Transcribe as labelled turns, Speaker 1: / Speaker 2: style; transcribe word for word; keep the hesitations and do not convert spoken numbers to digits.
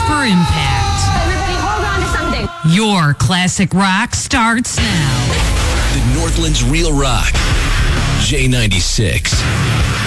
Speaker 1: for impact.
Speaker 2: Everybody hold on to something.
Speaker 1: Your classic rock starts now.
Speaker 3: The Northland's Real Rock. J ninety-six.